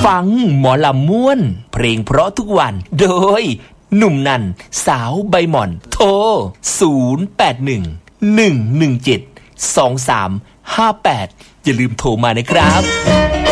ฟังหมอลำม่วนเพลงเพราะทุกวันโดยหนุ่มนันสาวใบหม่อนโทร0811172358อย่าลืมโทรมานะครับ